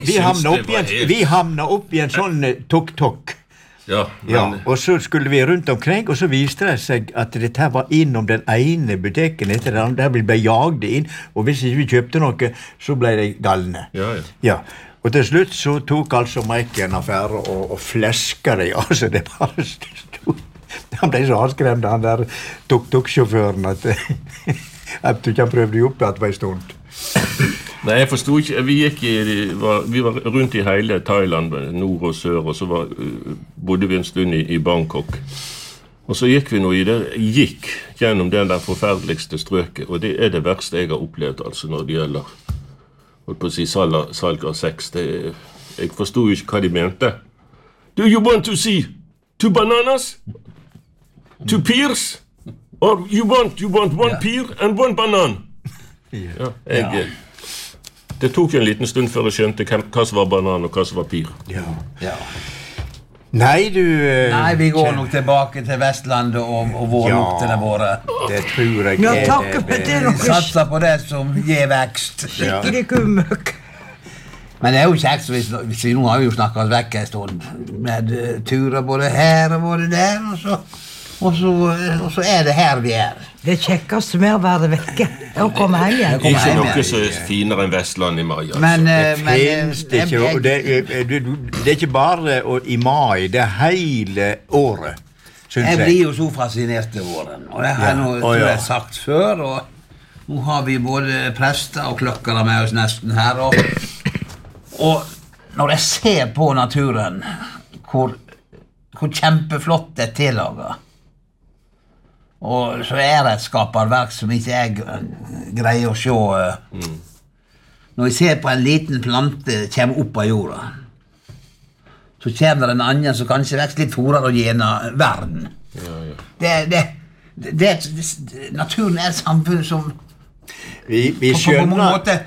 Vi hamna upp I en sånn tok-tok. Ja, og så skulle vi rundt omkring, og så viste det seg at dette her var innom den ene butikken etter den, der vi ble jagde inn, og hvis ikke vi kjøpte noe, så ble det galne. Ja. Og til slutt så tok altså Mike en affære og fleska det, altså det bare stod. Han ble så avskremt, han der tok-tok-sjåføren, at du ikke prøvde opp at det var en stund. Nei, jeg forstod ikke. Vi var rundt I hele Thailand, nord og sør, og så bodde vi en stund I Bangkok. Og så gikk vi nå gikk gjennom den der forferdeligste strøket, og det det verste jeg har opplevd, altså når det gjelder, holdt på å si, salg av sex. Jeg forstod ikke hva de mente. Do you want to see 2 bananas? 2 pears? Or you want 1 pear and 1 banan? Ja, Det tok en liten stund før jeg skjønte hva som var banan og hva som var pir. Ja. Nei, vi går nok tilbake til Vestlandet og vårluktene våre. Det tror jeg. Ja, takk for det. Vi satser på det som gir vekst. Skikkelig kumøk. Men det jo kjekt, hvis vi nå har jo snakket oss vekk en stund, med turer både her og både der, og så det her vi Det kjekkeste med å være vekke å komme hjem igjen. Ikke noe så finere enn Vestland I mai. Altså. Men det finnes det ikke, og det ikke bare I mai, det hele året, synes jeg. Jeg blir jo så fascinert I åren, og det har jeg sagt før, og nå har vi både prester og klokkere med oss nesten her, og når jeg ser på naturen, hvor kjempeflott det tillaget, og så det et skaperverk som ikke jeg greier å se. Når jeg ser på en liten plante kommer opp av jorda, så kommer det en annen som kanskje vekst litt forere og gjener verden. Naturen et samfunn som vi skjønner på en måte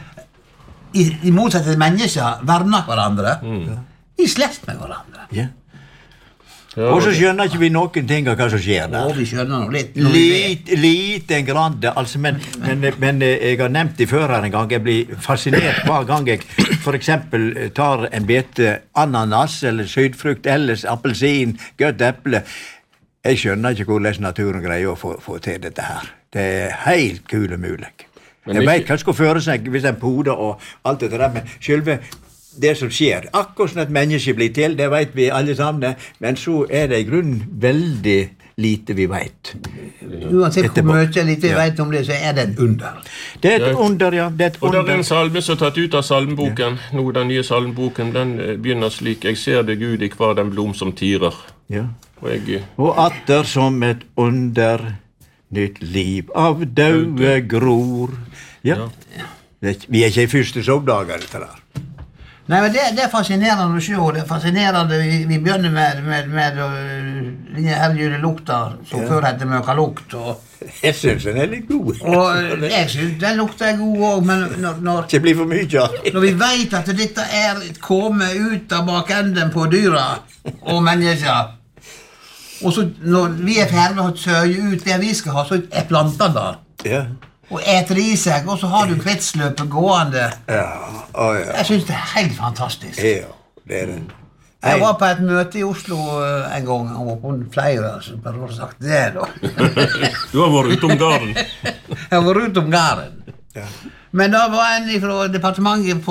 I motsatt til mennesker verner hverandre I slekt med hverandre. Og så skjønner ikke vi noen ting av hva som skjer der. Vi skjønner noe litt. Liten grad, altså, men jeg har nevnt det før her en gang, jeg blir fascinert hver gang jeg for eksempel tar en bete ananas, eller sydfrukt, eller appelsin, gøtt eple. Jeg skjønner ikke hvordan naturen greier å få til dette her. Det helt kul mulig. Jeg vet hva skal føre seg hvis en poder og alt det der, men selve det som skjer, akkurat som et menneske blir til, det vet vi alle sammen, men så det I grunnen veldig lite vi vet. Uansett hvor mye lite vi vet om det, så det et under. Det et under, ja. Det et under. Og det en salme som tatt ut av salmeboken, nå den nye salmeboken, den begynner slik, jeg ser det Gud I hver den blom som tirer. Ja. Og atter som et under, nytt liv av døde gror. Ja. Vi ikke I første sovdager, dette der. Nei, men det fascinerende å se, det fascinerende, vi begynner med denne herjule lukta, som før heter møkalukt, og jeg synes den litt god. Og jeg synes den lukta god også, men når det blir for mye. Når vi vet at dette kommet ut av bakenden på dyra og mennesker, og så når vi ferdig med å søye ut det vi skal ha, så planter der. Ja. Og eter I seg, og så har du kretsløpet gående. Ja. Jeg synes det helt fantastisk. Ja, det det. Jeg var på et møte I Oslo en gang, og var på flere, så bare har sagt det da. Du har vært utom garen. Jeg var utom garen. Ja. Men da var en fra departementet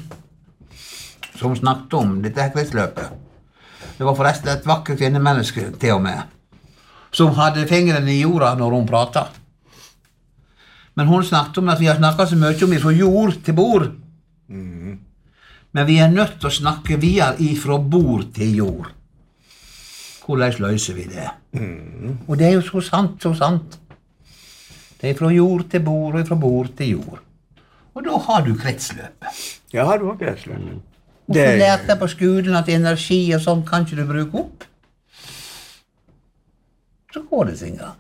som snakket om dette kretsløpet. Det var forresten et vakkert kvinnemenneske til og med, som hadde fingrene I jorda når hun pratet. Men hun snakket om at vi har snakket så mye om fra jord til bord. Men vi nødt til å snakke videre fra bord til jord. Hvordan løser vi det? Og det jo så sant, så sant. Det fra jord til bord, og fra bord til jord. Og da har du kretsløpet. Ja, du har kretsløpet. Hvorfor lærte jeg på skolen at energi og sånt kan ikke du bruke opp? Så går det sin gang.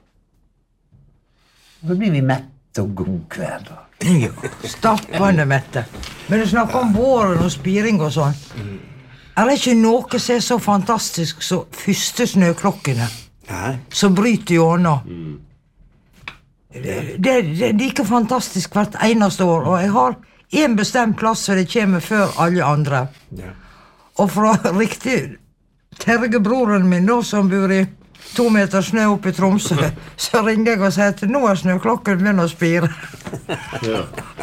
Så blir vi mett og god hver dag. Ja, stappende mette. Men du snakker om våren og spiring og sånn. Det ikke noe som så fantastisk som første snøklokkene? Nei. Som bryter gjennom. Det like fantastisk hvert eneste år, og jeg har en bestemt plass, så det kommer før alle andre. Ja. Og fra riktig Tergebroren min da, som bor i 2 meter snø oppe i Tromsø, så ringer jeg og sier at nå snøklokken begynner å spire. Ja.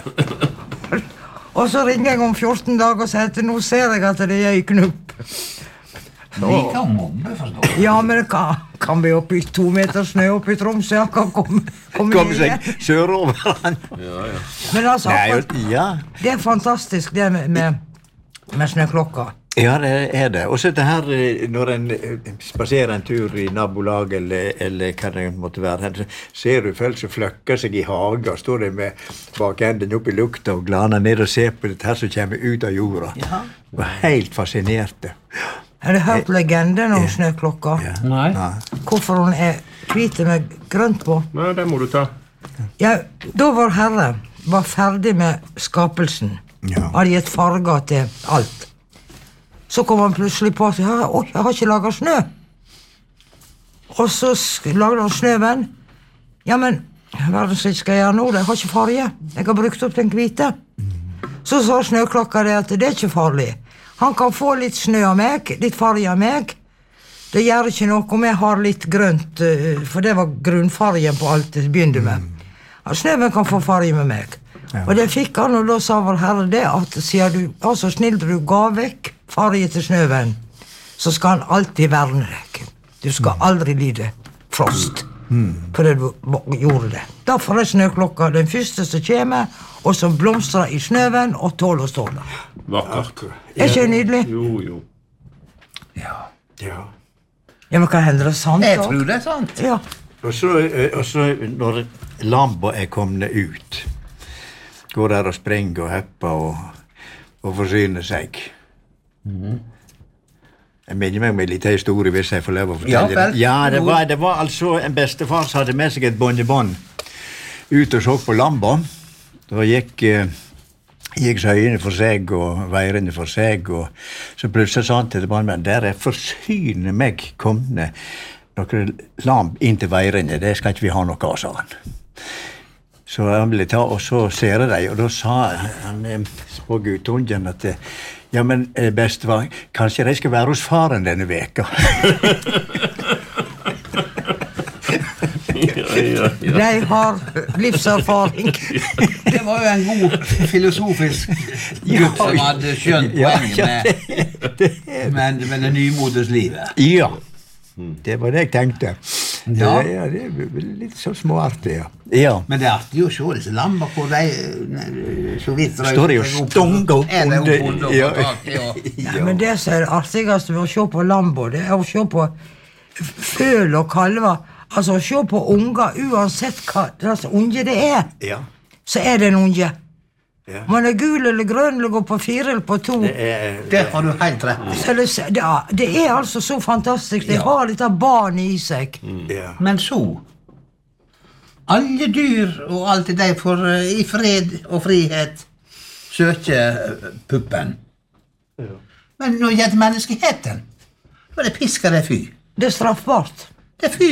Og så ringer jeg om 14 dager og sier at nå ser jeg at det er i knupp. Vi kan mobbe, forstår du. Ja, men det kan vi opp i 2 meter snø oppe i Tromsø, han kan komme Kom inn. seg sørover han. Ja. Men altså, Nei, ja. det er fantastisk det med snøklokka. Ja, det er det. Og så det her, når en spaserer en tur i nabolag, eller hva det måtte være, så ser du folk som fløkker seg i hagen, og står der med bakenden opp i lukta og glaner ned og ser på dette her som kommer ut av jorda. Ja. Og helt fascinerte. Har du hørt legenden om snøklokka? Nei. Hvorfor hun er hvit med grønt på? Nei, det må du ta. Ja, da vår Herre var ferdig med skapelsen. Ja. Hadde gitt farger til alt. Så kom han plutselig på at jeg har ikke laget snø. Og så lagde han snøven. Ja, men hva er det som skal jeg gjøre nå? Jeg har ikke farge. Jeg har brukt opp den hvite. Så sa snøklokka det at det er ikke farlig. Han kan få litt snø av meg, litt farge av meg. Det gjør ikke noe om jeg har litt grønt, for det var grunnfargen på alt det begynte med. Snøven kan få farge med meg. Ja. Og det fikk han, og da sa vår Herre det, at siden du var så snill du ga vekk farge til snøven, så skal han alltid verne deg. Du skal aldri lide frost, fordi du gjorde det. Derfor er snøklokka den første som kommer, og som blomstrer i snøven og tåler å stå der. Vakkert. Er ikke det nydelig? Jo. Ja. Ja. Ja, men hva hender det sant? Jeg da? tror det er sant. Ja. Og så når lamba er kommet ut, går der og sprenger og hepper og forsyner seg. Jeg minner meg med en liten historie hvis jeg får lov å fortelle. Ja, vel. Ja, det var altså en bestefar som hadde med seg et båndebånd ut og så på lamba. Da gikk søyene for seg og veirene for seg, og så plutselig sa han til det båndmenn, der er forsyne meg komne noen lam inn til veirene, det skal ikke vi ha noe av, sa han. Så han ville ta, og så ser jeg deg, og da sa han på guttungen at ja, men bestefar, kanskje de skal være hos faren denne veka. Ja. De har livserfaring. Det var jo en god filosofisk gutt som hadde skjønt poenget med det nymodes livet. Ja, det var det jeg tenkte. Ja. Det er litt så småartig, ja. Men det er artig å se disse lamper på de så vidt Står det jo stonga under. Ja. Ja, men det som er det artigste ved å se på lambo, det er å se på føl og kalver. Altså å se på unger, uansett hva slags unge det er, Ja. så er det en unge. Ja. Om han er gul eller grønn, eller går på 4 eller på 2. Det har du helt rett i. Så det er altså så fantastisk. De har dette barnet i seg. Ja. Men så alle dyr og alt det de får i fred og frihet søke puppen. Men når det gjelder menneskeheten, så er det piska det fy. Det er straffbart. Det er fy.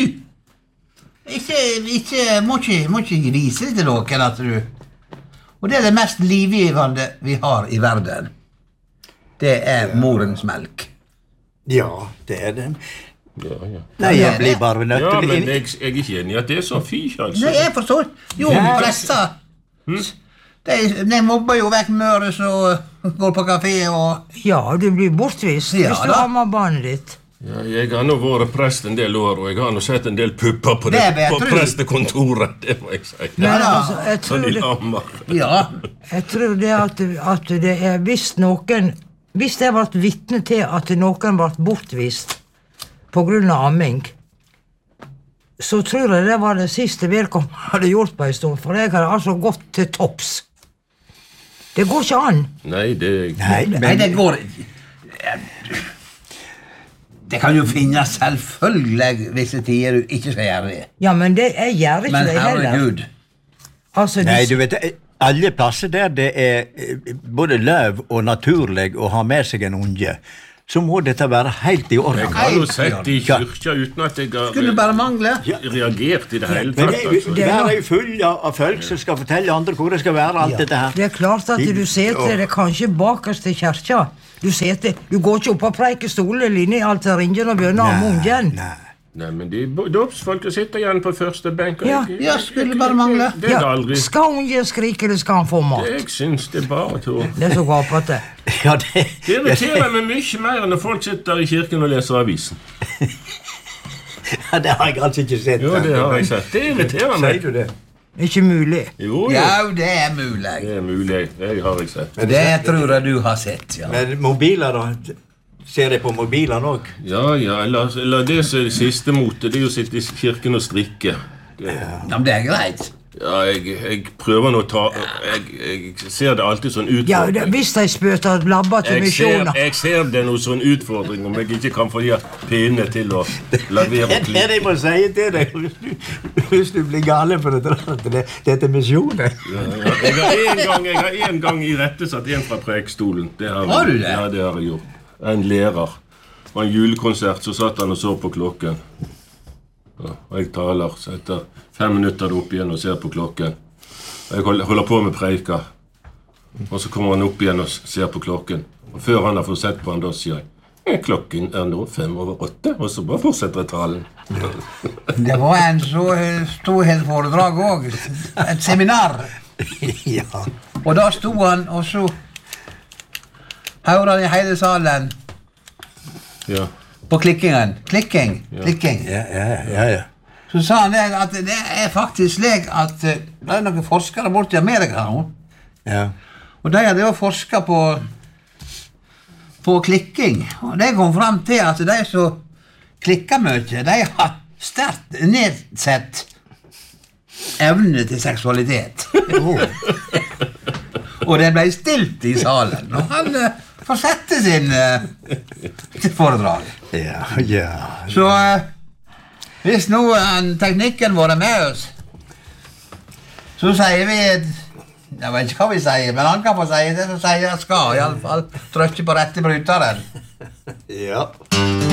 Må ikke vise det til noen at du. Og det er det mest livgivende vi har i verden. Det er morens melk. Ja, det er det. Ja. Nei, jeg blir bare nødt Ja, til men jeg er ikke enig i at det er så fy, altså. Nei, jeg forstår. Jo, prester. De mobber jo vekk møre som går på kafé og. Ja, du blir bortvist Ja, hvis du da. ammer barnet ditt. Ja, jeg har nå vært prest en del år, og jeg har nå sett en del pupper på, Det vet på du. prestekontoret, det må jeg si. Men da. altså, jeg Så tror de det, lammer. Ja. jeg tror det at det er hvis jeg ble vitne til at noen ble bortvist på grunn av amming, så tror jeg det var det siste vedkommende hadde gjort på en stund, for jeg hadde altså gått til topps. Det går ikke an. Nei, det Nei, det går. Det kan jo finnes selvfølgelig visse tider du ikke skal gjøre det. Ja, men jeg gjør ikke Men det heller. herregud. Altså, Nei, du vet, alle plasser der det er både løv og naturlig å ha med seg en unge. så må dette være helt i orden. Jeg har jo sett i kyrkja uten at jeg Skulle har bare mangle. reagert i det hele Men tatt. Altså. det er jo full av folk som skal fortelle andre hvor det skal være, alt dette her. Det er klart at du sitter det kanskje bakerst i kjerka. Du går ikke opp på preikestolen eller inn i altaringen og begynner å munge. Nei, men de dåpsfolket sitter igjen på første benk. Ja. Ja, skulle bare mangle. Det er det aldri. Skal ungen skrike, eller skal han få mat? Jeg syns det er bare tull. Det er så gapete. Ja, Det irriterer meg mye mer enn når folk sitter i kirken og leser avisen. Ja, det har jeg altså ikke sett. Jo, det har jeg sett. Det irriterer meg. Sier du det? Ikke mulig. Jo, Ja, det er mulig. Det er mulig. Det har jeg sett. Det tror jeg du har sett, ja. Men mobiler da? Ser jeg på mobilene også? Ja, eller det som er det siste motet, det er jo å sitte i kirken og strikke. Ja, men det er greit. Ja, jeg prøver nå å ta jeg ser det alltid sånn Ja, utfordring. hvis de spøter labber til misjoner. Jeg ser det noe sånn utfordring om jeg ikke kan få de pinnene til å lavere Det er det jeg må si til deg hvis du blir gale for dette er misjonen. Jeg har en gang irettesatt en fra prekestolen. Har du det? Ja, det har jeg gjort. En lærer. Og en julekonsert, så satt han og så på klokken. Ja, og jeg taler, så etter 5 minutter opp igjen og ser på klokken. Jeg holder på med preika. Og så kommer han opp igjen og ser på klokken. Og før han har fått sett på han, da sier jeg klokken er nå 7:05, og så bare fortsetter jeg talen. Det var en så storhetsforedrag også. Et seminar. Ja. Og da stod han, og så hører han i hele salen Ja. på klikkingen. Klikking. Ja. Så sa han det at det er faktisk slik at det er noen forskere borte i Amerika nå. Ja. Og de hadde jo forsket på klikking. Og de kom frem til at de som klikker mye, de har sterkt nedsett evne til seksualitet. Og det ble stilt i salen. Og han fortsatte sin foredrag. Ja. Så hvis nå teknikken vår er med oss, så sier vi jeg vet ikke hva vi sier, men han kan få si det som sier jeg skal, i alle fall trykke på rette bryteren. Ja.